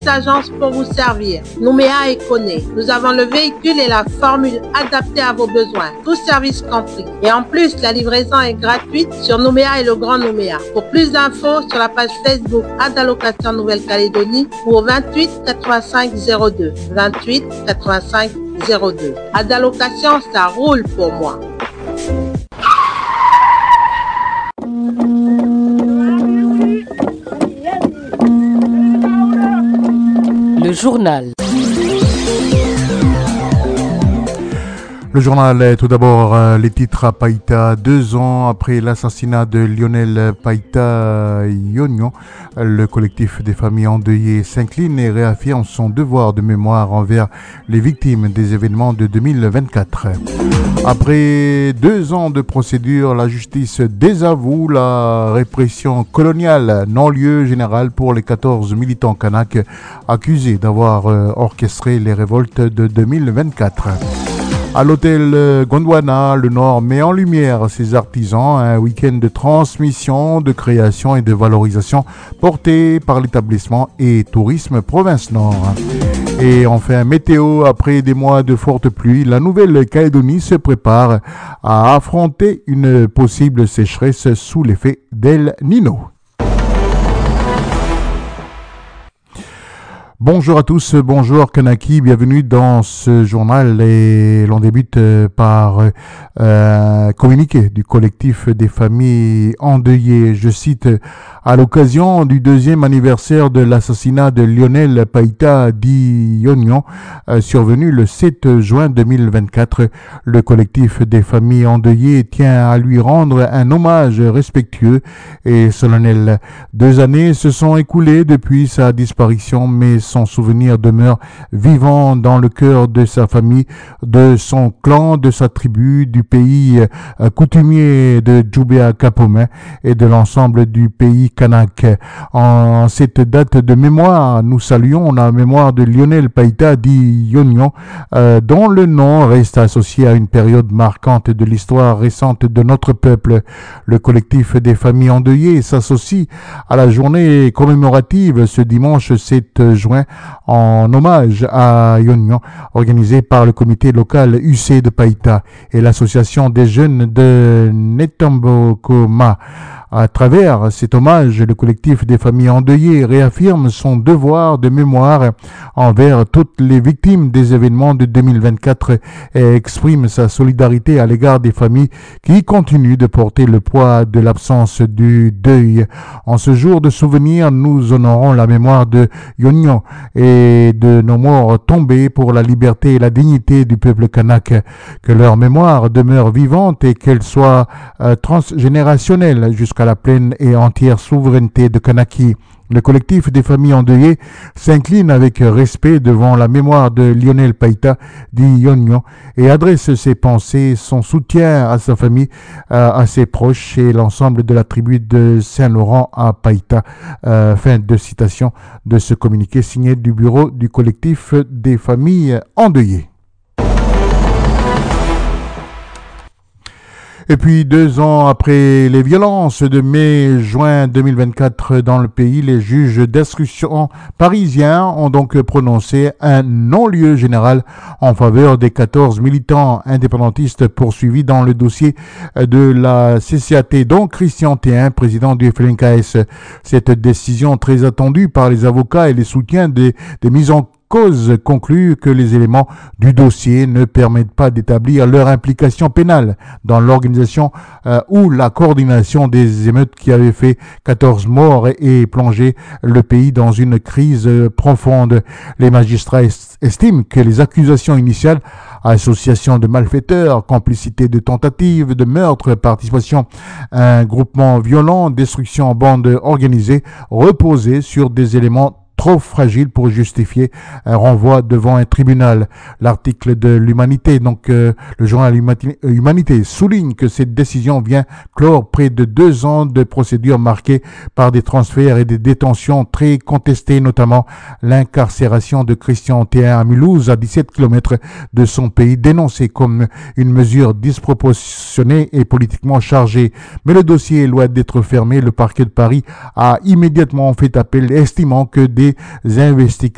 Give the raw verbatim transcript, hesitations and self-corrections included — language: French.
Agence pour vous servir. Nouméa et Koné. Nous avons le véhicule et la formule adaptée à vos besoins. Tout service compris. Et en plus, la livraison est gratuite sur Nouméa et le Grand Nouméa. Pour plus d'infos, sur la page Facebook Adallocation Nouvelle-Calédonie ou au vingt-huit quatre-vingt-cinq zéro deux. vingt-huit quatre-vingt-cinq zéro deux. Adallocation, ça roule pour moi. Le journal. Le journal, tout d'abord, euh, les titres à Païta. Deux ans après l'assassinat de Lionel Païta Yonyon, le collectif des familles endeuillées s'incline et réaffirme son devoir de mémoire envers les victimes des événements de deux mille vingt-quatre. Après deux ans de procédure, la justice désavoue la répression coloniale, non-lieu général pour les quatorze militants kanaks accusés d'avoir euh, orchestré les révoltes de deux mille vingt-quatre. À l'hôtel Gondwana, le Nord met en lumière ses artisans, un week-end de transmission, de création et de valorisation porté par l'établissement et Tourisme Province Nord. Et enfin, météo, après des mois de fortes pluies, la Nouvelle-Calédonie se prépare à affronter une possible sécheresse sous l'effet d'El Niño. Bonjour à tous, bonjour Kanaki, bienvenue dans ce journal et l'on débute par un euh, communiqué du collectif des familles endeuillées. Je cite, à l'occasion du deuxième anniversaire de l'assassinat de Lionel Païta dit Yonyon, euh, survenu le sept juin deux mille vingt-quatre, le collectif des familles endeuillées tient à lui rendre un hommage respectueux et solennel. Deux années se sont écoulées depuis sa disparition, mais son souvenir demeure vivant dans le cœur de sa famille, de son clan, de sa tribu, du pays euh, coutumier de Djoubéa-Kapomé et de l'ensemble du pays kanak. En cette date de mémoire, nous saluons la mémoire de Lionel Païta dit Yonyon, euh, dont le nom reste associé à une période marquante de l'histoire récente de notre peuple. Le collectif des familles endeuillées s'associe à la journée commémorative ce dimanche sept juin en hommage à Yonyon, organisée par le comité local U C de Païta et l'association des jeunes de Netambokoma. À travers cet hommage, le collectif des familles endeuillées réaffirme son devoir de mémoire envers toutes les victimes des événements de deux mille vingt-quatre et exprime sa solidarité à l'égard des familles qui continuent de porter le poids de l'absence du deuil. En ce jour de souvenir, nous honorons la mémoire de Yonyon et de nos morts tombés pour la liberté et la dignité du peuple kanak. Que leur mémoire demeure vivante et qu'elle soit euh, transgénérationnelle jusqu'à la pleine et entière souveraineté de Kanaki. Le collectif des familles endeuillées s'incline avec respect devant la mémoire de Lionel Païta dit Yonyon et adresse ses pensées, son soutien à sa famille, à ses proches et l'ensemble de la tribu de Saint-Laurent à Païta. Euh, fin de citation de ce communiqué signé du bureau du collectif des familles endeuillées. Et puis, deux ans après les violences de mai-juin deux mille vingt-quatre dans le pays, les juges d'instruction parisiens ont donc prononcé un non-lieu général en faveur des quatorze militants indépendantistes poursuivis dans le dossier de la C C A T, dont Christian Théin, président du F L N K S. Cette décision très attendue par les avocats et les soutiens des, des mises en cause conclut que les éléments du dossier ne permettent pas d'établir leur implication pénale dans l'organisation euh, ou la coordination des émeutes qui avaient fait quatorze morts et, et plongé le pays dans une crise euh, profonde. Les magistrats est, estiment que les accusations initiales, association de malfaiteurs, complicité de tentatives de meurtre, participation à un groupement violent, destruction en bande organisée, reposaient sur des éléments trop fragile pour justifier un renvoi devant un tribunal. L'article de l'Humanité, donc euh, le journal Humanité, souligne que cette décision vient clore près de deux ans de procédures marquées par des transferts et des détentions très contestées, notamment l'incarcération de Christian Théin à Mulhouse, à dix-sept kilomètres de son pays, dénoncée comme une mesure disproportionnée et politiquement chargée. Mais le dossier est loin d'être fermé. Le parquet de Paris a immédiatement fait appel, estimant que des investigations